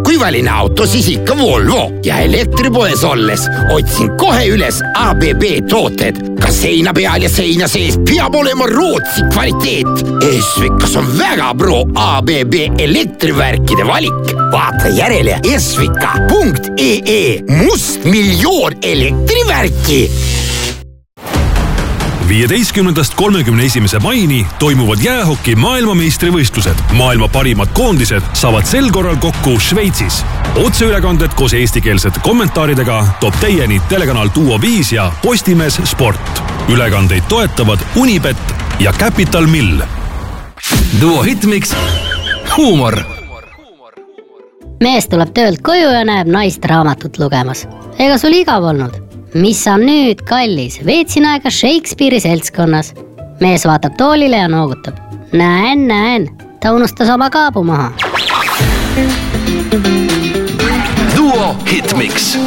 kui valin auto, siis ikka Volvo ja elektripoes olles otsin kohe üles ABB tooted. Ka seina peal ja seina sees peab olema Rootsi kvaliteet. Esvikas on väga pro ABB elektrivärkide valik. Vaata järele esvika.ee must miljoon elektrivärki. 15.–31. maini toimuvad jäähoki maailmameistrivõistlused. Maailma parimad koondised saavad sel korral kokku Šveitsis. Otseülekanded koos eestikeelsete kommentaaridega toob teieni telekanal Duo 5 ja Postimees Sport. Ülekandeid toetavad Unibet ja Capital Mill. Duo Hitmix. Huumor. Mees tuleb töölt koju ja näeb naist raamatut lugemas. Ega sul igav olnud? Mis sa nüüd, kallis? Veetsin aega Shakespeare'i seltskonnas. Mees vaatab toolile ja noogutab. Näen. Ta unustas oma kaabu maha. Duo Hitmix.